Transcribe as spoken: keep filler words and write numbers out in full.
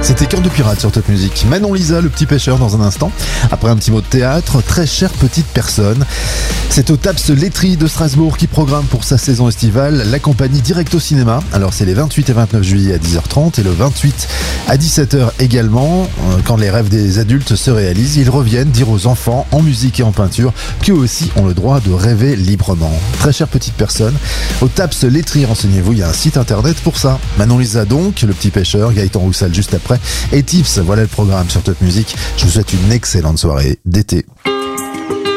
C'était Cœur de pirate sur Top Music. Manon Lisa, le petit pêcheur, dans un instant. Après un petit mot de théâtre, très chère petite personne. C'est au Taps Laiterie de Strasbourg qui programme pour sa saison estivale la compagnie Direct au cinéma. Alors c'est les vingt-huit et vingt-neuf juillet à dix heures trente et le vingt-huit à dix-sept heures également. Quand les rêves des adultes se réalisent, ils reviennent dire aux enfants en musique et en peinture qu'eux aussi ont le droit de rêver librement. Très chère petite personne. Au Taps Laiterie, renseignez-vous, il y a un site internet pour ça. Manon Lisa donc, le petit pêcheur, Gaëtan Roussel juste après. Et Tips, voilà le programme sur Top Music. Je vous souhaite une excellente soirée d'été.